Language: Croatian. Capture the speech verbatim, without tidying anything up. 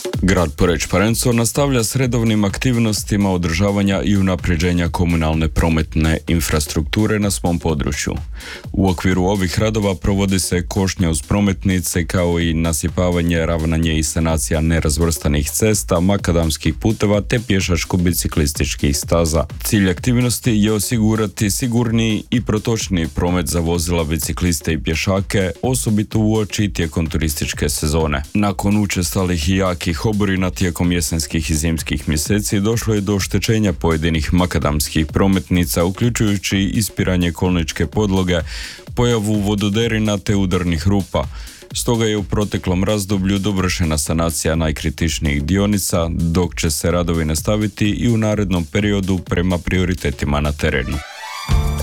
Grad Poreč-Parenco nastavlja s redovnim aktivnostima održavanja i unapređenja komunalne prometne infrastrukture na svom području. U okviru ovih radova provodi se košnja uz prometnice kao i nasipavanje, ravnanje i sanacija nerazvrstanih cesta, makadamskih puteva te pješačko-biciklističkih staza. Cilj aktivnosti je osigurati sigurniji i protočniji promet za vozila, bicikliste i pješake, osobito uoči tijekom turističke sezone. Nakon učestalih i jakih oborina tijekom jesenskih i zimskih mjeseci došlo je do oštećenja pojedinih makadamskih prometnica, uključujući ispiranje kolničke podloge, pojavu vododerina te udarnih rupa. Stoga je u proteklom razdoblju dovršena sanacija najkritičnijih dionica, dok će se radovi nastaviti i u narednom periodu prema prioritetima na terenu.